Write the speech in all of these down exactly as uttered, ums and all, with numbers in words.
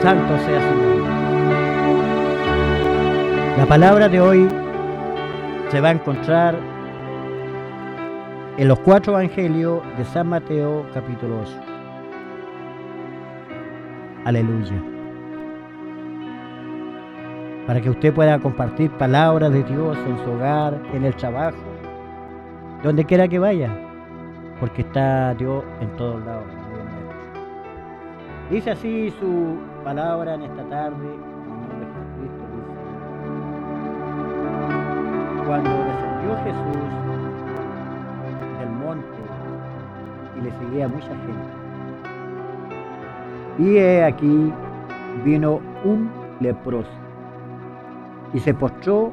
Santo sea su nombre. La palabra de hoy se va a encontrar en los cuatro evangelios de San Mateo, capítulo ocho. Aleluya. Para que usted pueda compartir palabras de Dios en su hogar, en el trabajo, donde quiera que vaya, porque está Dios en todos lados. Dice así su palabra en esta tarde, en el nombre de Jesucristo, dice: cuando descendió Jesús del monte y le seguía mucha gente, y he aquí vino un leproso y se postró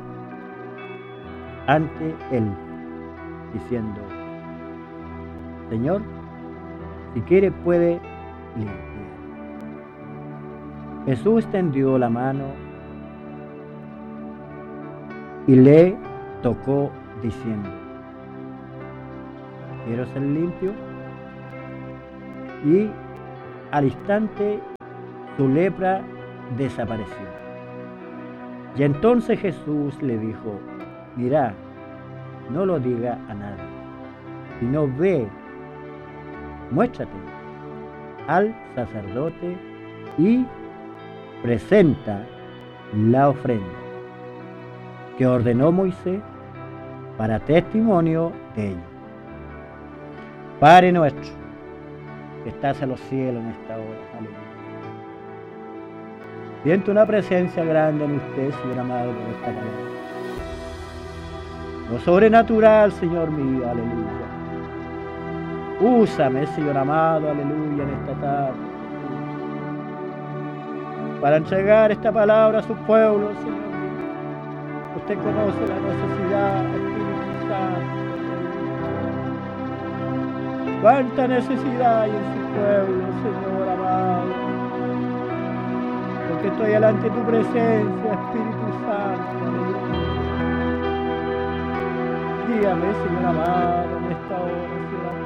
ante él, diciendo: Señor, si quiere puede limpiar. Jesús tendió la mano y le tocó, diciendo: ¿quiero ser limpio? Y al instante su lepra desapareció. Y entonces Jesús le dijo: mira, no lo diga a nadie, sino ve, muéstrate al sacerdote y presenta la ofrenda que ordenó Moisés para testimonio de ello. Padre nuestro, que estás en los cielos en esta hora, aleluya. Siento una presencia grande en usted, Señor amado, por esta palabra. Lo sobrenatural, Señor mío, aleluya. Úsame, Señor amado, aleluya, en esta tarde, para entregar esta palabra a su pueblo, Señor mío. Usted conoce la necesidad, Espíritu Santo. Cuánta necesidad hay en su pueblo, Señor amado. Porque estoy delante de tu presencia, Espíritu Santo. Guíame, Señor amado, en esta hora, Señor amado.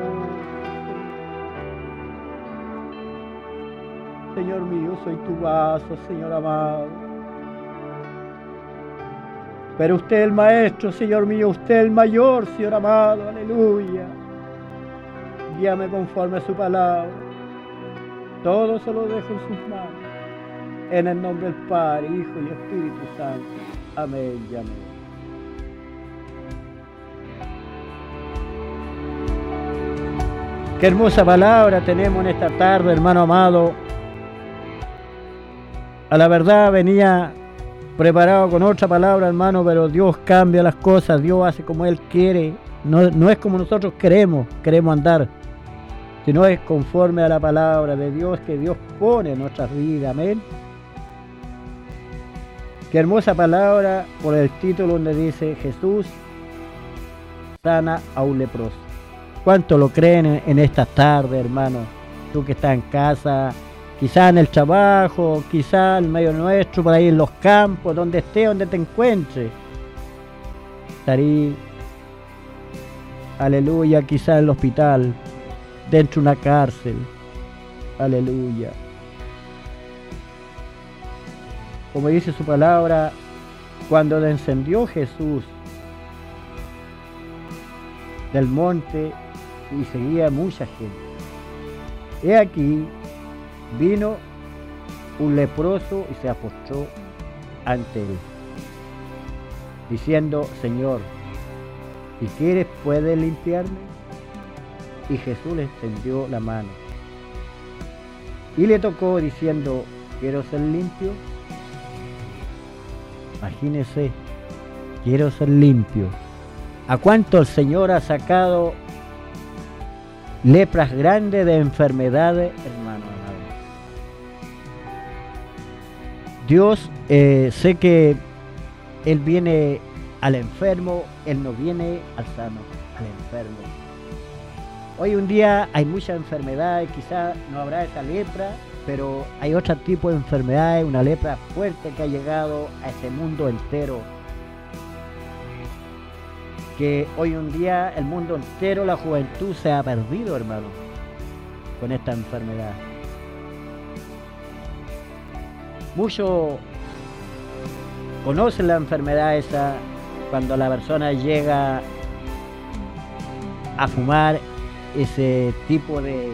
Señor mío, soy tu vaso, Señor amado. Pero usted es el maestro, Señor mío, usted es el mayor, Señor amado, aleluya. Guíame conforme a su palabra. Todo se lo dejo en sus manos. En el nombre del Padre, Hijo y Espíritu Santo. Amén y amén. Qué hermosa palabra tenemos en esta tarde, hermano amado. A la verdad venía preparado con otra palabra, hermano, pero Dios cambia las cosas, Dios hace como Él quiere. No, no es como nosotros queremos, queremos andar, sino es conforme a la palabra de Dios que Dios pone en nuestras vidas. Amén. Qué hermosa palabra por el título donde dice: Jesús sana a un leproso. ¿Cuánto lo creen en, en esta tarde, hermano? Tú que estás en casa, quizá en el trabajo, quizá en medio nuestro, por ahí en los campos, donde esté, donde te encuentres. Estarí, aleluya, quizá en el hospital, dentro de una cárcel, aleluya. Como dice su palabra, cuando descendió Jesús del monte y seguía mucha gente, he aquí vino un leproso y se postró ante él, diciendo: Señor, si quieres puedes limpiarme. Y Jesús le extendió la mano y le tocó, diciendo: ¿quiero ser limpio? Imagínese, quiero ser limpio. ¿A cuánto el Señor ha sacado lepras grandes de enfermedades, hermano? Dios, eh, sé que Él viene al enfermo, Él no viene al sano, al enfermo. Hoy un día hay muchas enfermedades, quizás no habrá esa lepra, pero hay otro tipo de enfermedades, una lepra fuerte que ha llegado a ese mundo entero. Que hoy un día el mundo entero, la juventud se ha perdido, hermano, con esta enfermedad. Muchos conocen la enfermedad esa cuando la persona llega a fumar ese tipo de,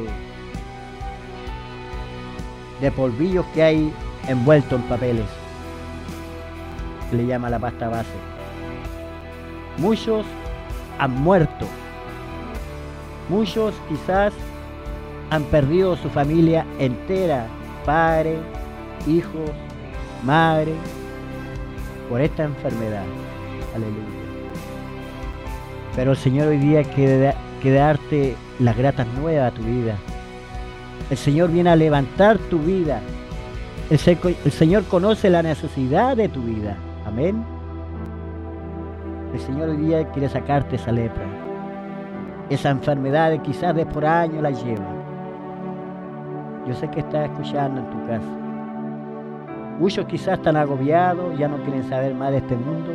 de polvillos que hay envueltos en papeles. Se le llama la pasta base. Muchos han muerto. Muchos quizás han perdido su familia entera, padre, hijos, madre, por esta enfermedad. Aleluya. Pero el Señor hoy día quiere, quiere darte las gratas nuevas a tu vida. El Señor viene a levantar tu vida. El, el Señor conoce la necesidad de tu vida. Amén. El Señor hoy día quiere sacarte esa lepra. Esa enfermedad que quizás de por años la lleva. Yo sé que estás escuchando en tu casa. Muchos quizás están agobiados, ya no quieren saber más de este mundo.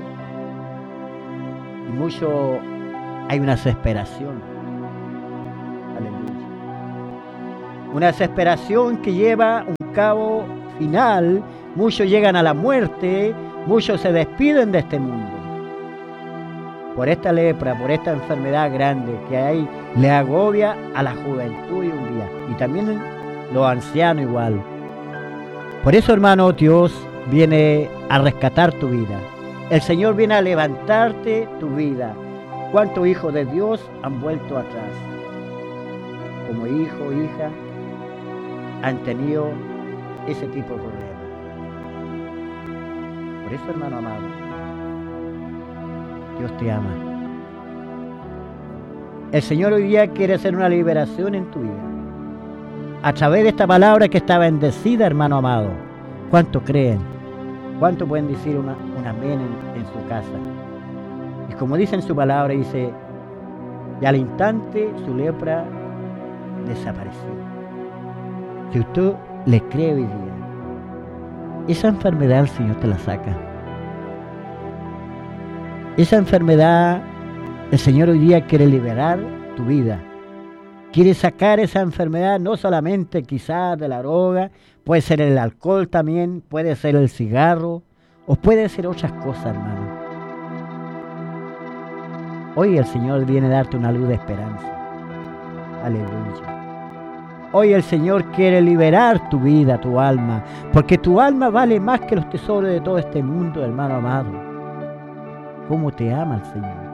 Y muchos hay una desesperación. Aleluya. Una desesperación que lleva un cabo final. Muchos llegan a la muerte, muchos se despiden de este mundo. Por esta lepra, por esta enfermedad grande que hay, le agobia a la juventud hoy un día. Y también los ancianos igual. Por eso, hermano, Dios viene a rescatar tu vida. El Señor viene a levantarte tu vida. ¿Cuántos hijos de Dios han vuelto atrás? Como hijo, hija, han tenido ese tipo de problemas. Por eso, hermano amado, Dios te ama. El Señor hoy día quiere hacer una liberación en tu vida. A través de esta palabra que está bendecida, hermano amado. ¿Cuántos creen? ¿Cuántos pueden decir una, un amén en, en su casa? Y como dice en su palabra, dice, y al instante su lepra desapareció. Si usted le cree hoy día, esa enfermedad el Señor te la saca. Esa enfermedad, el Señor hoy día quiere liberar tu vida. Quiere sacar esa enfermedad, no solamente quizás de la droga, puede ser el alcohol también, puede ser el cigarro, o puede ser otras cosas, hermano. Hoy el Señor viene a darte una luz de esperanza. Aleluya. Hoy el Señor quiere liberar tu vida, tu alma, porque tu alma vale más que los tesoros de todo este mundo, hermano amado. ¿Cómo te ama el Señor?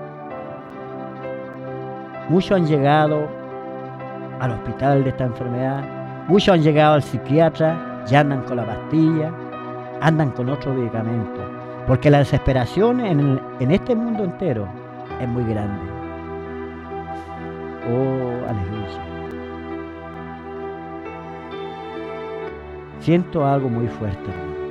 Muchos han llegado al hospital de esta enfermedad, muchos han llegado al psiquiatra, ya andan con la pastilla, andan con otro medicamento, porque la desesperación en, el, en este mundo entero es muy grande. Oh, aleluya. Siento algo muy fuerte,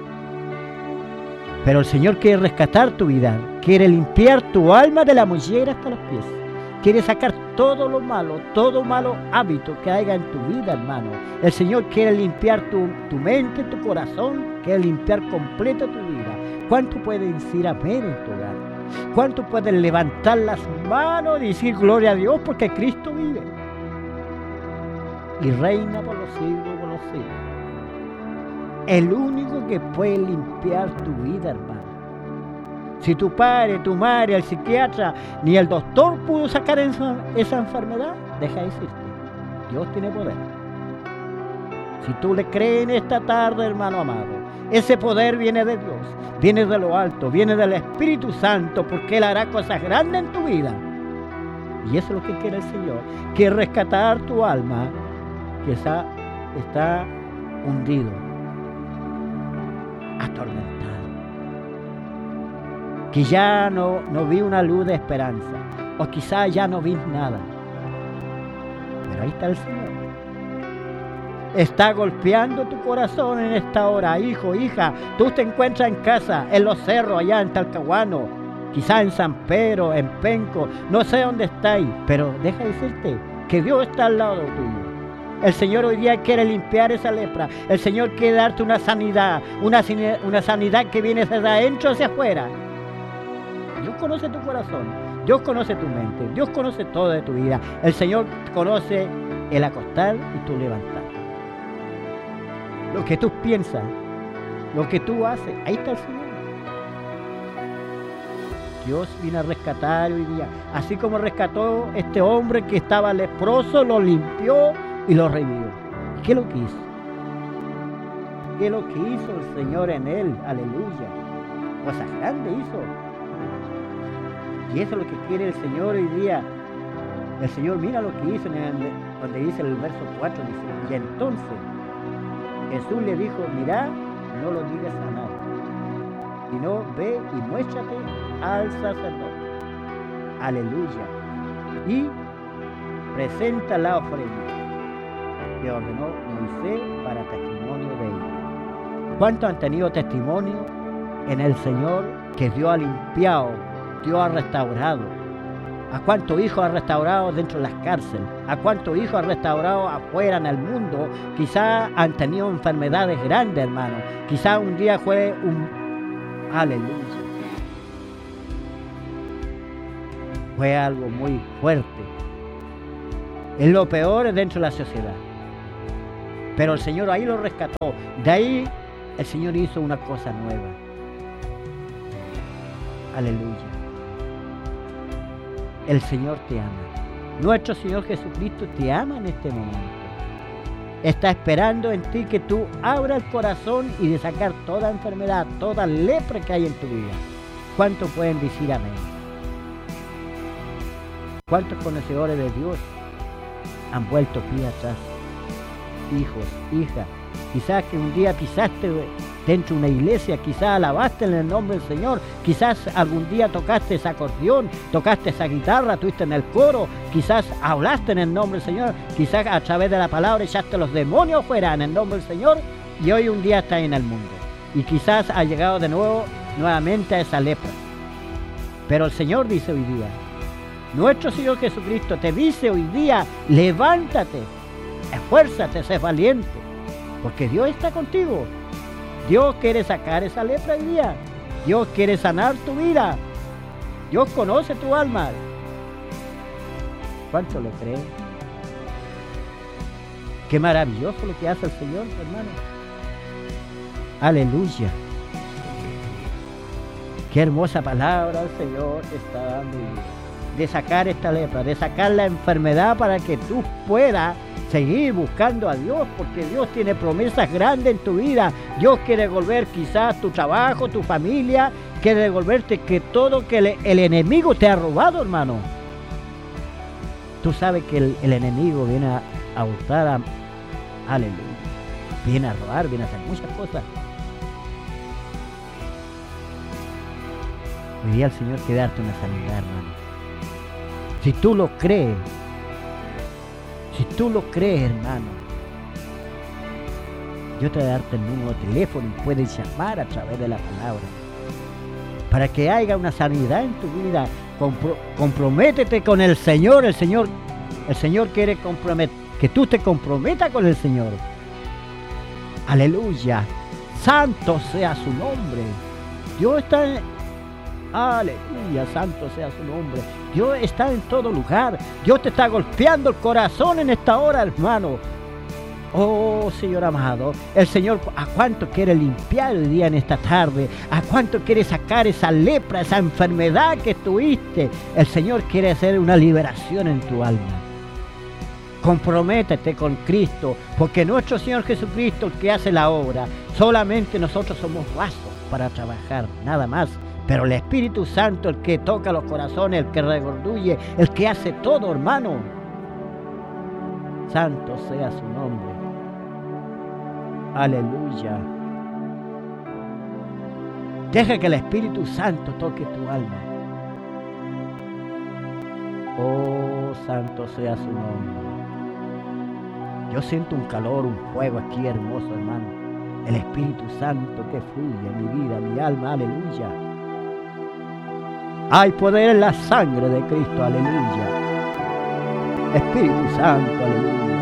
pero el Señor quiere rescatar tu vida, quiere limpiar tu alma de la mollera hasta los pies. Quiere sacar todo lo malo, todo malo hábito que haya en tu vida, hermano. El Señor quiere limpiar tu, tu mente, tu corazón, quiere limpiar completo tu vida. ¿Cuánto pueden decir amén en tu hogar? ¿Cuánto pueden levantar las manos y decir gloria a Dios porque Cristo vive? Y reina por los siglos, por los siglos. El único que puede limpiar tu vida, hermano. Si tu padre, tu madre, el psiquiatra, ni el doctor pudo sacar esa, esa enfermedad, deja de decirte, Dios tiene poder. Si tú le crees en esta tarde, hermano amado, ese poder viene de Dios, viene de lo alto, viene del Espíritu Santo, porque Él hará cosas grandes en tu vida. Y eso es lo que quiere el Señor, que rescatar tu alma, que está, está hundido, atormentado. Que ya no, no vi una luz de esperanza, o quizás ya no vi nada. Pero ahí está el Señor. Está golpeando tu corazón en esta hora, hijo, hija. Tú te encuentras en casa, en los cerros, allá en Talcahuano, quizás en San Pedro, en Penco, no sé dónde estáis, pero deja de decirte que Dios está al lado tuyo. El Señor hoy día quiere limpiar esa lepra. El Señor quiere darte una sanidad, una, una sanidad que viene desde adentro hacia afuera. Dios conoce tu corazón, Dios conoce tu mente, Dios conoce todo de tu vida. El Señor conoce el acostar y tu levantar. Lo que tú piensas, lo que tú haces, ahí está el Señor. Dios vino a rescatar hoy día, así como rescató este hombre que estaba leproso, lo limpió y lo revivió. ¿Qué es lo que hizo? ¿Qué es lo que hizo el Señor en él? Aleluya. Cosas grandes hizo. Y eso es lo que quiere el Señor hoy día. El Señor, mira lo que hizo en el, donde dice el verso cuatro, dice, y entonces Jesús le dijo, mira, no lo digas a nadie, sino ve y muéstrate al sacerdote. Aleluya. Y presenta la ofrenda que ordenó Moisés para testimonio de ellos. ¿Cuántos han tenido testimonio en el Señor que Dios ha limpiado, Dios ha restaurado? ¿A cuántos hijos ha restaurado dentro de las cárceles? ¿A cuántos hijos ha restaurado afuera en el mundo? Quizás han tenido enfermedades grandes, hermano. Quizás un día fue un... Aleluya. Fue algo muy fuerte. Es lo peor dentro de la sociedad. Pero el Señor ahí lo rescató. De ahí el Señor hizo una cosa nueva. Aleluya. El Señor te ama. Nuestro Señor Jesucristo te ama en este momento. Está esperando en ti que tú abras el corazón y de sacar toda enfermedad, toda lepra que hay en tu vida. ¿Cuántos pueden decir amén? ¿Cuántos conocedores de Dios han vuelto pie atrás? Hijos, hijas, quizás que un día pisaste dentro de una iglesia, quizás alabaste en el nombre del Señor, quizás algún día tocaste ese acordeón, tocaste esa guitarra, estuviste en el coro, quizás hablaste en el nombre del Señor, quizás a través de la palabra echaste los demonios fuera en el nombre del Señor y hoy un día estás en el mundo. Y quizás ha llegado de nuevo, nuevamente a esa lepra. Pero el Señor dice hoy día, nuestro Señor Jesucristo te dice hoy día, levántate, esfuérzate, sé valiente, porque Dios está contigo. Dios quiere sacar esa lepra hoy día. Dios quiere sanar tu vida. Dios conoce tu alma. ¿Cuánto le creen? Qué maravilloso lo que hace el Señor, hermano. Aleluya. Qué hermosa palabra el Señor está dando. De sacar esta lepra, de sacar la enfermedad para que tú puedas seguir buscando a Dios, porque Dios tiene promesas grandes en tu vida. Dios quiere devolver quizás tu trabajo, tu familia, quiere devolverte que todo que el, el enemigo te ha robado, hermano. Tú sabes que el, el enemigo viene a, a hurtar, a, aleluya, viene a robar, viene a hacer muchas cosas. Hoy día el Señor quiere darte una sanidad, hermano. Si tú lo crees, si tú lo crees, hermano, yo te voy a darte el número de teléfono y puedes llamar a través de la palabra para que haya una sanidad en tu vida. Compro, comprométete con el Señor. El Señor, el Señor quiere comprometer, que tú te comprometas con el Señor. Aleluya. Santo sea su nombre. Dios está en... Aleluya, santo sea su nombre. Dios está en todo lugar. Dios te está golpeando el corazón en esta hora, hermano. Oh, Señor amado, el Señor a cuánto quiere limpiar el día en esta tarde, a cuánto quiere sacar esa lepra, esa enfermedad que tuviste. El Señor quiere hacer una liberación en tu alma. Comprométete con Cristo, porque nuestro Señor Jesucristo el que hace la obra, solamente nosotros somos vasos para trabajar, nada más. Pero el Espíritu Santo, el que toca los corazones, el que regorduye, el que hace todo, hermano. Santo sea su nombre. Aleluya. Deja que el Espíritu Santo toque tu alma. Oh, santo sea su nombre. Yo siento un calor, un fuego aquí hermoso, hermano. El Espíritu Santo que fluye en mi vida, en mi alma. Aleluya. Hay poder en la sangre de Cristo, aleluya. Espíritu Santo, aleluya.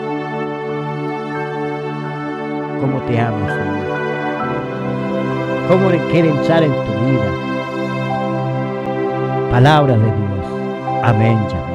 Cómo te amo, Señor. Cómo le quiere entrar en tu vida. Palabra de Dios. Amén. Ya.